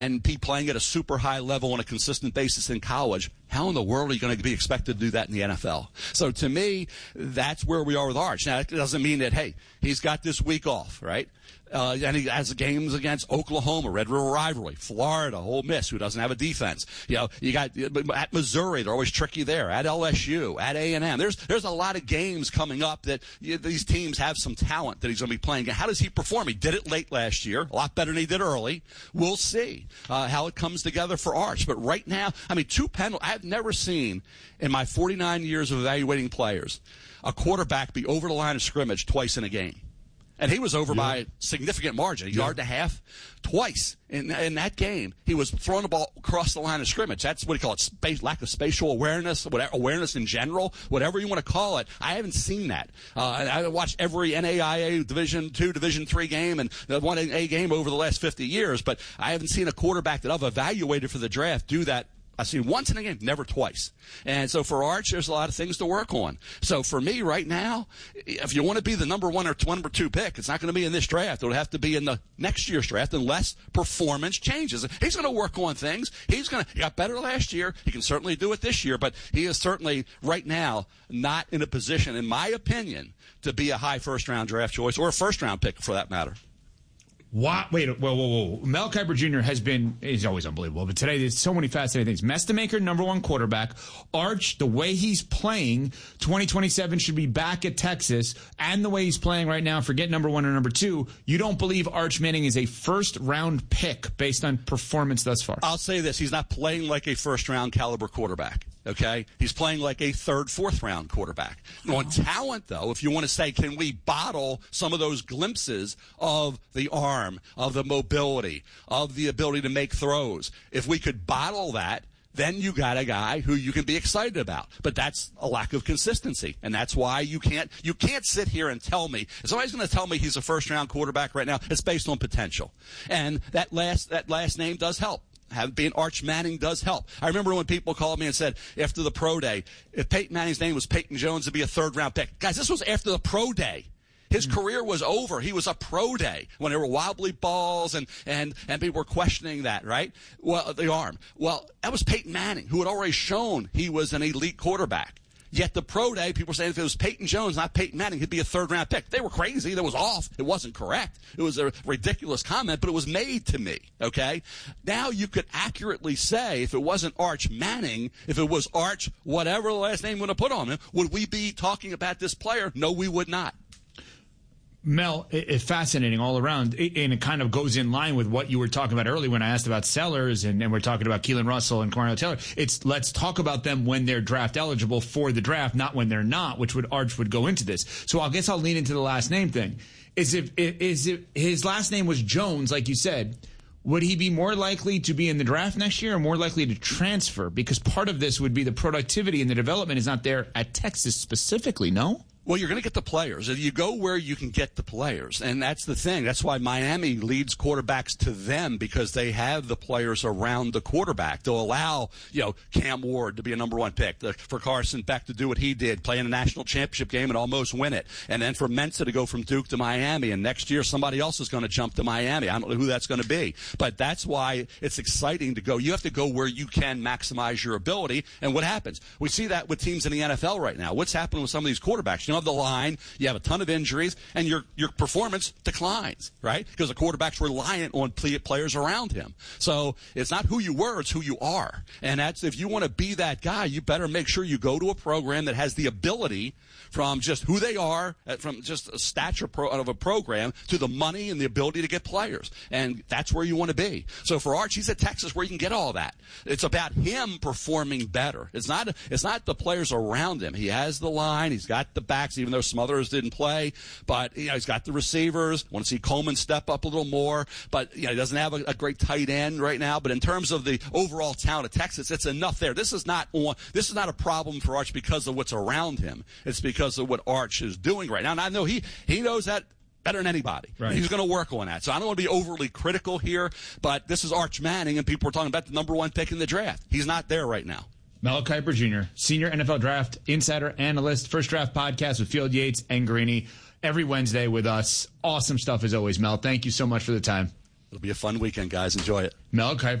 and be playing at a super high level on a consistent basis in college, how in the world are you going to be expected to do that in the NFL? So to me, that's where we are with Arch. Now, it doesn't mean that, hey, he's got this week off, right? And he has games against Oklahoma, Red River Rivalry, Florida, Ole Miss, who doesn't have a defense. You know, you got at Missouri, they're always tricky there. At LSU, at A&M, there's a lot of games coming up that these teams have some talent that he's going to be playing. How does he perform? He did it late last year, a lot better than he did early. We'll see how it comes together for Arch. But right now, I mean, two penalties. I've never seen in my 49 years of evaluating players a quarterback be over the line of scrimmage twice in a game. And he was over by a significant margin, a yard and a half, twice in that game. He was throwing the ball across the line of scrimmage. That's what do you call it? Lack of spatial awareness, awareness in general, whatever you want to call it. I haven't seen that. I watched every NAIA Division II, Division III game and the 1A game over the last 50 years, but I haven't seen a quarterback that I've evaluated for the draft do that. I've seen once in a game, never twice. And so for Arch, there's a lot of things to work on. So for me right now, if you want to be the number one or number two pick, it's not going to be in this draft. It'll have to be in the next year's draft unless performance changes. He's going to work on things. He got better last year. He can certainly do it this year, but he is certainly right now not in a position, in my opinion, to be a high first-round draft choice or a first-round pick for that matter. What? Wait, whoa. Mel Kiper Jr. he's always unbelievable, but today there's so many fascinating things. Mestamaker, number one quarterback. Arch, the way he's playing, 2027 should be back at Texas, and the way he's playing right now, forget number one or number two, you don't believe Arch Manning is a first-round pick based on performance thus far? I'll say this. He's not playing like a first-round caliber quarterback. Okay? He's playing like a third, fourth-round quarterback. On talent, though, if you want to say, can we bottle some of those glimpses of the arm, of the mobility, of the ability to make throws? If we could bottle that, then you got a guy who you can be excited about. But that's a lack of consistency. And that's why you can't sit here and tell me, if somebody's going to tell me he's a first-round quarterback right now, it's based on potential. And that last name does help. Being Arch Manning does help. I remember when people called me and said after the pro day, if Peyton Manning's name was Peyton Jones, it'd be a third-round pick. Guys, this was after the pro day. His career was over. He was a pro day when there were wobbly balls and people were questioning that, right? Well, the arm. Well, that was Peyton Manning, who had already shown he was an elite quarterback. Yet the pro day, people were saying if it was Peyton Jones, not Peyton Manning, he'd be a third-round pick. They were crazy. That was off. It wasn't correct. It was a ridiculous comment, but it was made to me, okay? Now you could accurately say if it wasn't Arch Manning, if it was Arch whatever the last name would have put on him, would we be talking about this player? No, we would not. Mel, it's fascinating all around, and it kind of goes in line with what you were talking about earlier when I asked about Sellers, and we're talking about Keelan Russell and Cornell Taylor. It's let's talk about them when they're draft eligible for the draft, not when they're not, which Arch would go into this. So I guess I'll lean into the last name thing. Is if his last name was Jones, like you said, would he be more likely to be in the draft next year or more likely to transfer? Because part of this would be the productivity and the development is not there at Texas specifically, no? Well, you're going to get the players. If you go where you can get the players, and that's the thing. That's why Miami leads quarterbacks to them, because they have the players around the quarterback. They'll allow, Cam Ward to be a number one pick, for Carson Beck to do what he did, play in a national championship game and almost win it, and then for Mensa to go from Duke to Miami, and next year somebody else is going to jump to Miami. I don't know who that's going to be, but that's why it's exciting to go. You have to go where you can maximize your ability, and what happens? We see that with teams in the NFL right now. What's happening with some of these quarterbacks? You don't have the line, you have a ton of injuries, and your performance declines, right? Because the quarterback's reliant on players around him. So it's not who you were, it's who you are. And that's, if you want to be that guy, you better make sure you go to a program that has the ability, from just who they are, from just a stature of a program, to the money and the ability to get players. And that's where you want to be. So for Arch, he's at Texas where you can get all that. It's about him performing better. It's not the players around him. He has the line, he's got the backs, even though Smothers didn't play, but he's got the receivers. Want to see Coleman step up a little more, but he doesn't have a great tight end right now. But in terms of the overall talent of Texas, it's enough there. This is not a problem for Arch because of what's around him. It's because of what Arch is doing right now. And I know he knows that better than anybody. Right. He's going to work on that. So I don't want to be overly critical here, but this is Arch Manning, and people are talking about the number one pick in the draft. He's not there right now. Mel Kiper Jr., senior NFL draft insider, analyst, First Draft podcast with Field Yates and Greeny every Wednesday with us. Awesome stuff as always, Mel. Thank you so much for the time. It'll be a fun weekend, guys. Enjoy it. Mel Kiper.